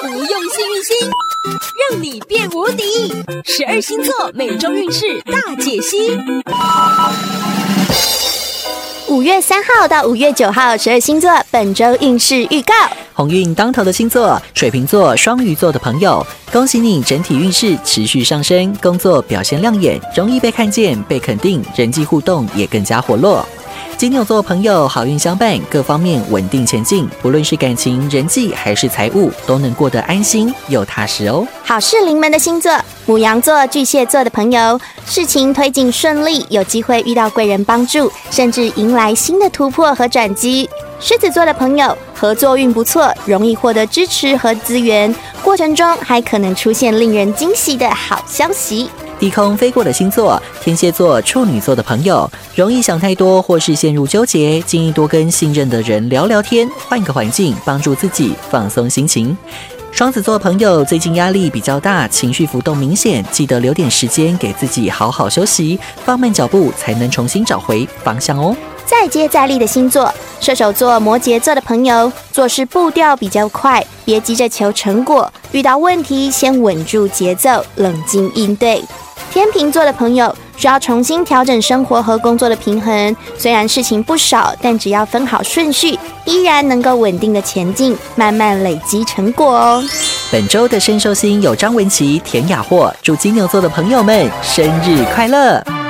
不用幸运星，让你变无敌。12星座每周运势大解析。 5月3号到5月9号，12星座本周运势预告。 鸿运当头的星座，水瓶座、双鱼座的朋友，恭喜你整体运势持续上升，工作表现亮眼，容易被看见、被肯定，人际互动也更加活络。金牛座朋友好运相伴，各方面稳定前进，不论是感情、人际还是财务，都能过得安心又踏实哦。 好事临门的星座，牡羊座、巨蟹座的朋友，事情推进顺利，有机会遇到贵人帮助，甚至迎来新的突破和转机。狮子座的朋友，合作运不错，容易获得支持和资源，过程中还可能出现令人惊喜的好消息。 低空飞过的星座，天蝎座、处女座的朋友，容易想太多或是陷入纠结，建议多跟信任的人聊聊天，换个环境，帮助自己放松心情。双子座朋友最近压力比较大，情绪浮动明显，记得留点时间给自己好好休息，放慢脚步才能重新找回方向哦。 再接再厉的星座，射手座、摩羯座的朋友，做事步调比较快，别急着求成果，遇到问题先稳住节奏，冷静应对。天秤座的朋友需要重新调整生活和工作的平衡，虽然事情不少，但只要分好顺序，依然能够稳定的前进，慢慢累积成果哦。 本周的生寿星有张文琪、田雅霍，祝金牛座的朋友们生日快乐！